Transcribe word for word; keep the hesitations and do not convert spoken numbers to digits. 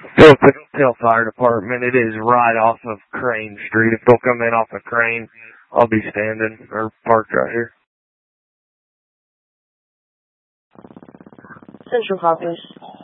Philadelphia Fire Department. It is right off of Crane Street. If they'll come in off of Crane, I'll be standing or parked right here. Central Office.